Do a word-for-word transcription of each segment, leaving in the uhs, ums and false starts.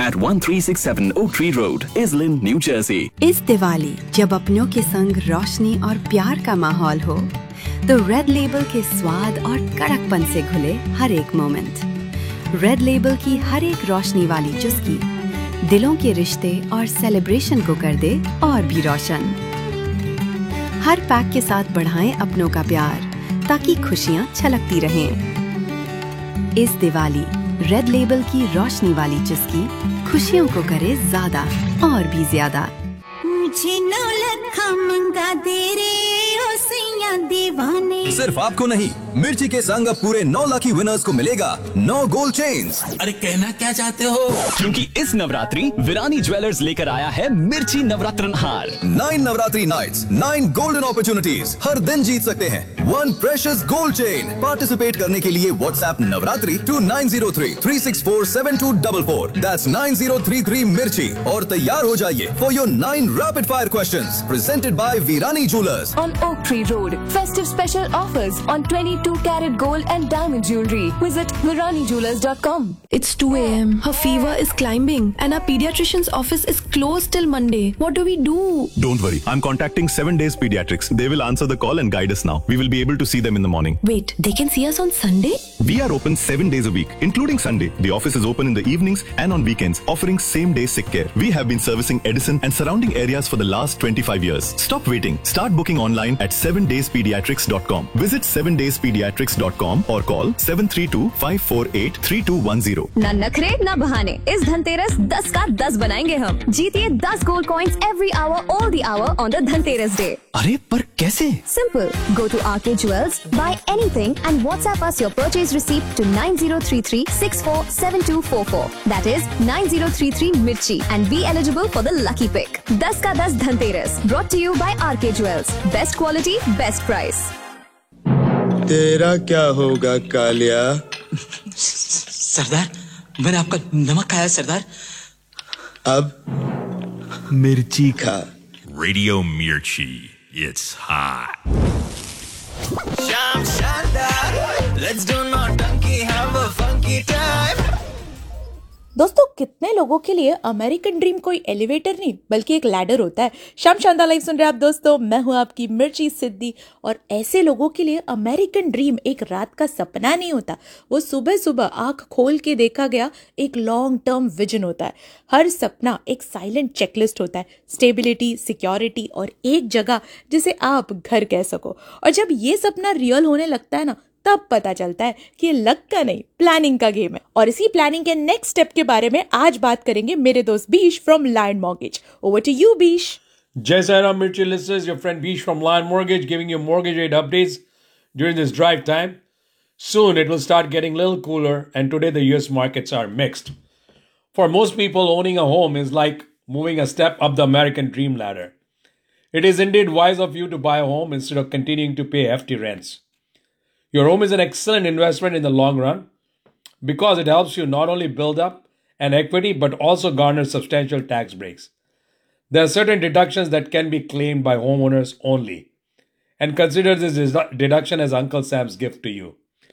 at one three six seven Oak Tree Road, Islin, New Jersey. इस दिवाली जब अपनों के संग रोशनी और प्यार का माहौल हो, तो रेड लेबल के स्वाद और कड़कपन से घुले हर एक मोमेंट। रेड लेबल की हर एक रोशनी वाली चुस्की दिलों के रिश्ते और सेलिब्रेशन को कर दे और भी रोशन। हर पैक के साथ बढ़ाएं अपनों का प्यार, ताकि खुशियां छलकती रहें। इस दिवाली रेड लेबल की रोशनी वाली चुस्की खुशियों को करे ज्यादा और भी ज्यादा। मुझे नौ लखा मंगा दे रे ओ सैया दीवाने। सिर्फ आपको नहीं, मिर्ची के संग अब पूरे नौ लाखी विनर्स को मिलेगा नौ गोल्ड चेन्स। अरे कहना क्या चाहते हो? क्योंकि इस नवरात्रि विरानी ज्वेलर्स लेकर आया है मिर्ची नवरात्रन हार। Nine Navratri nights, nine golden opportunities. हर दिन जीत सकते हैं one precious gold chain. Participate करने के लिए WhatsApp Navratri to nine zero three three six four seven to double four. That's nine zero three three मिर्ची और तैयार हो जाइए for your nine rapid fire questions presented by Virani jewellers on Oak Tree Road. Festive special offers on twenty-two carat gold and diamond jewelry. Visit virani jewelers dot com. It's two a m Her fever is climbing and our pediatrician's office is closed till Monday. What do we do? Don't worry. I'm contacting seven Days Pediatrics. They will answer the call and guide us now. We will be able to see them in the morning. Wait, they can see us on Sunday? We are open seven days a week, including Sunday. The office is open in the evenings and on weekends, offering same-day sick care. We have been servicing Edison and surrounding areas for the last twenty-five years. Stop waiting. Start booking online at seven days pediatrics dot com. Visit seven days pediatrics dot com or call seven three two five four eight three two one zero. ना नखरे ना बहाने, इस धनतेरस दस का दस बनाएंगे हम। जीतिए दस gold coins every hour all the hour on the Dhanteras day. अरे पर कैसे? Simple. Go to R K Jewels, buy anything and WhatsApp us your purchase receipt to nine zero three three six four seven two four four. That is nine zero three three Mirchi and be eligible for the lucky pick. दस का दस Dhanteras brought to you by R K Jewels. Best quality, best price. तेरा क्या होगा कालिया? सरदार, मैंने आपका नमक खाया सरदार। अब मिर्ची खा। Radio Mirchi, it's hot. Sham Shandar, let's do not donkey, have a funky time. दोस्तों, कितने लोगों के लिए अमेरिकन ड्रीम कोई एलिवेटर नहीं बल्कि एक लैडर होता है। शाम शानदार लाइव सुन रहे आप दोस्तों, मैं हूं आपकी मिर्ची सिद्दी। और ऐसे लोगों के लिए अमेरिकन ड्रीम एक रात का सपना नहीं होता, वो सुबह सुबह आंख खोल के देखा गया एक लॉन्ग टर्म विजन होता है। हर सपना एक साइलेंट चेकलिस्ट होता है, स्टेबिलिटी, सिक्योरिटी और एक जगह जिसे आप घर कह सको। और जब ये सपना रियल होने लगता है ना, तब पता चलता है कि ये लक का नहीं, प्लानिंग का गेम है। और इसी प्लानिंग के नेक्स्ट स्टेप के बारे में आज बात करेंगे मेरे दोस्त बीश from lion mortgage. Over to you बीश। Jai Sai Ram, Mirchi listeners, your friend Bish from Lion Mortgage giving you mortgage rate updates during this drive time. Soon it will start getting a little cooler and today the U S markets are mixed. For most people, owning a home is like moving a step up the American dream ladder. It is indeed wise of you to buy a home instead of continuing to pay hefty rents. Your home is an excellent investment in the long run because it helps you not only build up an equity but also garner substantial tax breaks. There are certain deductions that can be claimed by homeowners only, and consider this deduction as Uncle Sam's gift to you.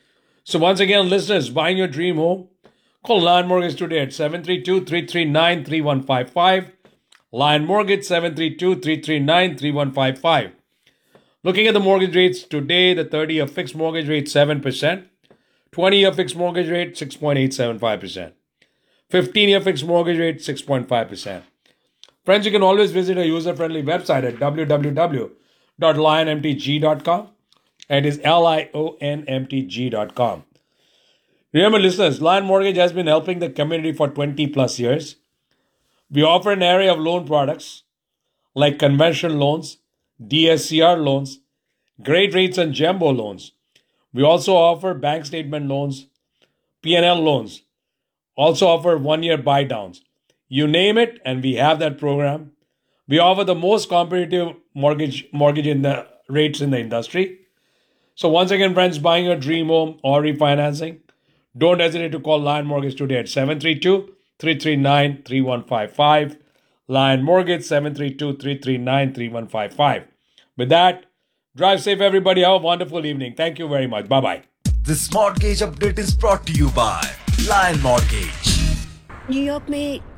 So once again, listeners, buying your dream home, call Lion Mortgage today at seven three two three three nine three one five five. Lion Mortgage seven three two three three nine three one five five. Looking at the mortgage rates today, the thirty-year fixed mortgage rate seven percent, twenty-year fixed mortgage rate six point eight seven five percent, fifteen-year fixed mortgage rate six point five percent. Friends, you can always visit a user-friendly website at w w w dot lion m t g dot com. It is L I O N M T G dot com. Remember, listeners, Lion Mortgage has been helping the community for twenty plus years. We offer an array of loan products like conventional loans, D S C R loans, great rates on jumbo loans. We also offer bank statement loans, P and L loans. Also offer one-year buy downs. You name it, and we have that program. We offer the most competitive mortgage mortgage in the rates in the industry. So once again, friends, buying your dream home or refinancing, don't hesitate to call Lion Mortgage today at seven three two three three nine three one five five. Lion Mortgage seven three two three three nine three one five five. With that, drive safe, everybody. Have a wonderful evening. Thank you very much. Bye-bye. This mortgage update is brought to you by Lion Mortgage. New York में